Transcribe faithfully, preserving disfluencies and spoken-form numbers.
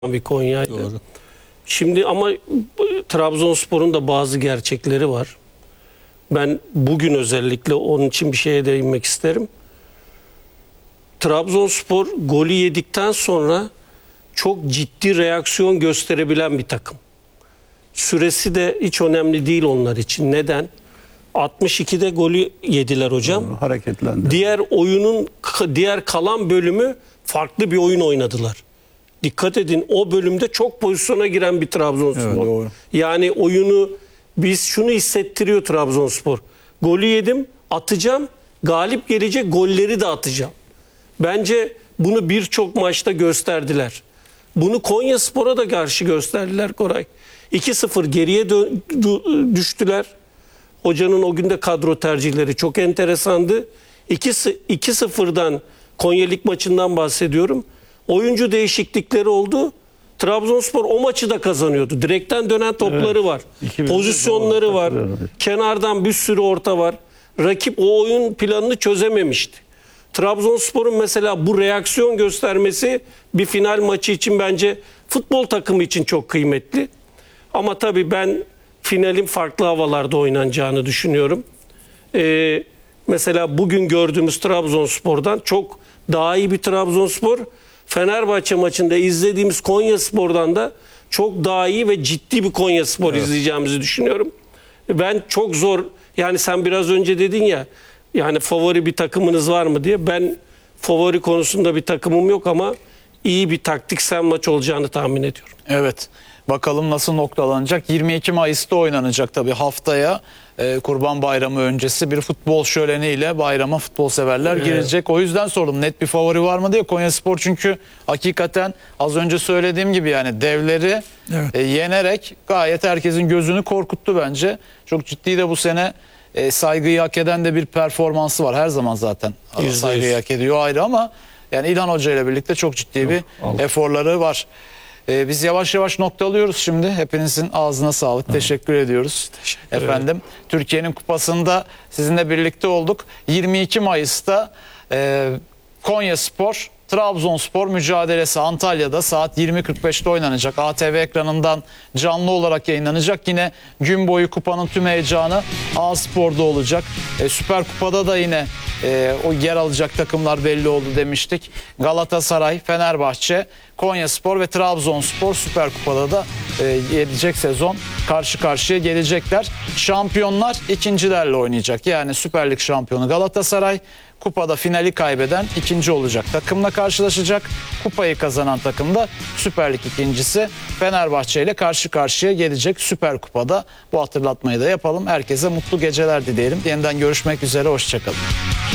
bir Konya'ydı. Doğru. Şimdi ama Trabzonspor'un da bazı gerçekleri var. Ben bugün özellikle onun için bir şeye değinmek isterim. Trabzonspor golü yedikten sonra çok ciddi reaksiyon gösterebilen bir takım. Süresi de hiç önemli değil onlar için. Neden? altmış ikide golü yediler hocam. Doğru, hareketlendi. Diğer oyunun diğer kalan bölümü farklı bir oyun oynadılar. Dikkat edin, o bölümde çok pozisyona giren bir Trabzonspor. Evet, doğru. Yani oyunu biz şunu hissettiriyor Trabzonspor. Golü yedim, atacağım, galip gelecek, golleri de atacağım. Bence bunu birçok maçta gösterdiler. Bunu Konyaspor'a da karşı gösterdiler Koray. iki sıfır geriye dö- düştüler. Hocanın o günde kadro tercihleri çok enteresandı. iki sıfırdan Konya Lig maçından bahsediyorum. Oyuncu değişiklikleri oldu. Trabzonspor o maçı da kazanıyordu. Direkten dönen topları Evet. var. İki Pozisyonları doğru, var. katılıyorum. Kenardan bir sürü orta var. Rakip o oyun planını çözememişti. Trabzonspor'un mesela bu reaksiyon göstermesi bir final maçı için bence futbol takımı için çok kıymetli. Ama tabii ben finalin farklı havalarda oynanacağını düşünüyorum. Ee, mesela bugün gördüğümüz Trabzonspor'dan çok daha iyi bir Trabzonspor. Fenerbahçe maçında izlediğimiz Konyaspor'dan da çok daha iyi ve ciddi bir Konyaspor evet. izleyeceğimizi düşünüyorum. Ben çok zor, yani sen biraz önce dedin ya, yani favori bir takımınız var mı diye. Ben favori konusunda bir takımım yok ama iyi bir taktiksel maç olacağını tahmin ediyorum. Evet. Bakalım nasıl noktalanacak. yirmi iki Mayıs'ta oynanacak tabii haftaya. E, Kurban Bayramı öncesi bir futbol şöleniyle bayrama futbol severler evet. girecek. O yüzden sordum, net bir favori var mı diye. Konyaspor çünkü hakikaten az önce söylediğim gibi yani devleri Evet. e, yenerek gayet herkesin gözünü korkuttu bence. Çok ciddi de bu sene e, saygıyı hak eden de bir performansı var. Her zaman zaten yüzde yüz. saygıyı hak ediyor ayrı ama yani İlhan Hoca ile birlikte çok ciddi bir Al. eforları var. Ee, biz yavaş yavaş noktalıyoruz şimdi. Hepinizin ağzına sağlık. Hı. Teşekkür ediyoruz. Teşekkür Efendim ederim. Türkiye'nin kupasında sizinle birlikte olduk. yirmi iki Mayıs'ta e, Konyaspor Trabzonspor mücadelesi Antalya'da saat yirmi kırk beşte oynanacak. A T V ekranından canlı olarak yayınlanacak. Yine gün boyu kupanın tüm heyecanı A Spor'da olacak. E, Süper Kupa'da da yine e, o yer alacak takımlar belli oldu demiştik. Galatasaray, Fenerbahçe, Konyaspor ve Trabzonspor Süper Kupa'da da e, gelecek sezon karşı karşıya gelecekler. Şampiyonlar ikincilerle oynayacak. Yani Süper Lig şampiyonu Galatasaray, kupada finali kaybeden ikinci olacak takımla karşılaşacak. Kupayı kazanan takım da Süper Lig ikincisi Fenerbahçe ile karşı karşıya gelecek Süper Kupa'da. Bu hatırlatmayı da yapalım. Herkese mutlu geceler dileyelim. Yeniden görüşmek üzere. Hoşçakalın.